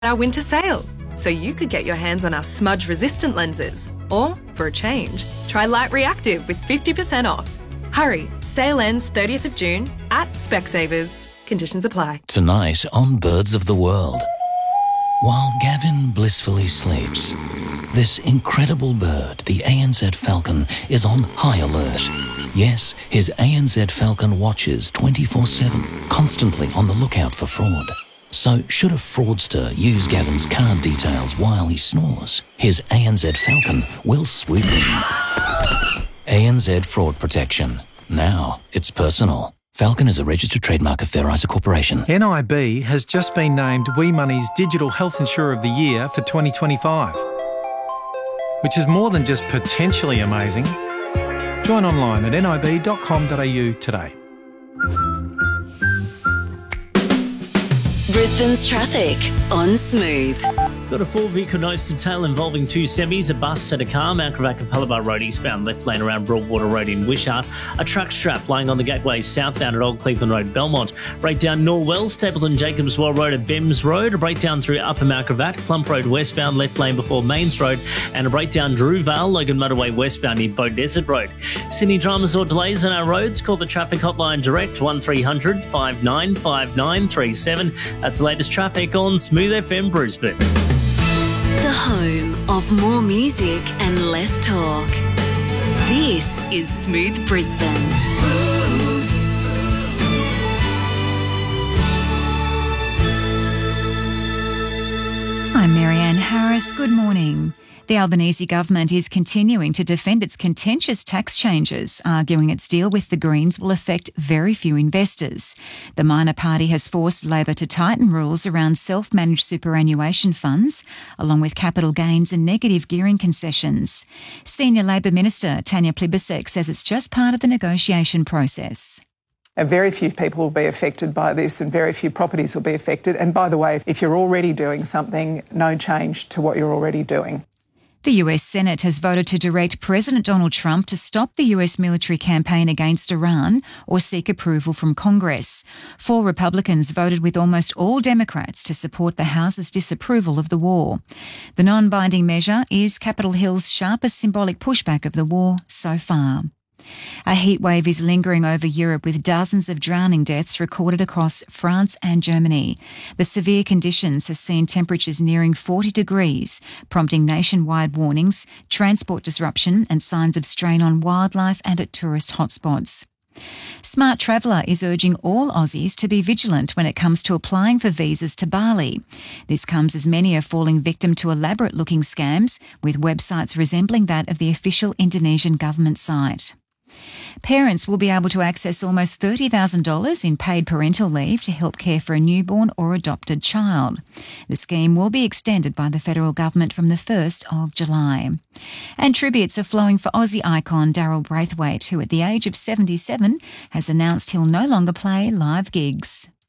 our winter sale, so you could get your hands on our smudge-resistant lenses. Or, for a change, try Light Reactive with 50% off. Hurry, sale ends 30th of June at Specsavers. Conditions apply. Tonight on Birds of the World. While Gavin blissfully sleeps, this incredible bird, the ANZ falcon, is on high alert. Yes, his ANZ falcon watches 24/7, constantly on the lookout for fraud. So should a fraudster use Gavin's card details while he snores, his ANZ falcon will swoop in. ANZ Fraud Protection. Now it's personal. Falcon is a registered trademark of Fair Isa Corporation. NIB has just been named WeMoney's Digital Health Insurer of the Year for 2025, which is more than just potentially amazing. Join online at nib.com.au today. Brisbane's traffic on Smooth. Got a 4-vehicle nose to tail involving 2 semis, a bus and a car. Mount Gravatt Capalaba Road eastbound, left lane around Broadwater Road in Wishart. A truck strap lying on the gateway southbound at Old Cleveland Road, Belmont. Breakdown Norwell, Stapleton Jacobswell Road at Bems Road. A breakdown through Upper Mount Gravatt, Clump Road westbound, left lane before Mains Road. And a breakdown Drew Vale, Logan Motorway westbound near Bow Desert Road. Sydney dramas or delays on our roads? Call the traffic hotline direct 1300 595937. That's the latest traffic on Smooth FM Brisbane. The home of more music and less talk. This is Smooth Brisbane. I'm Marianne Harris. Good morning. The Albanese government is continuing to defend its contentious tax changes, arguing its deal with the Greens will affect very few investors. The minor party has forced Labor to tighten rules around self-managed superannuation funds, along with capital gains and negative gearing concessions. Senior Labor Minister Tanya Plibersek says it's just part of the negotiation process. Very few people will be affected by this and very few properties will be affected. And by the way, if you're already doing something, no change to what you're already doing. The US Senate has voted to direct President Donald Trump to stop the US military campaign against Iran or seek approval from Congress. 4 Republicans voted with almost all Democrats to support the House's disapproval of the war. The non-binding measure is Capitol Hill's sharpest symbolic pushback of the war so far. A heatwave is lingering over Europe with dozens of drowning deaths recorded across France and Germany. The severe conditions have seen temperatures nearing 40 degrees, prompting nationwide warnings, transport disruption and signs of strain on wildlife and at tourist hotspots. Smart Traveller is urging all Aussies to be vigilant when it comes to applying for visas to Bali. This comes as many are falling victim to elaborate-looking scams with websites resembling that of the official Indonesian government site. Parents will be able to access almost $30,000 in paid parental leave to help care for a newborn or adopted child. The scheme will be extended by the federal government from the 1st of July. And tributes are flowing for Aussie icon Daryl Braithwaite, who at the age of 77 has announced he'll no longer play live gigs.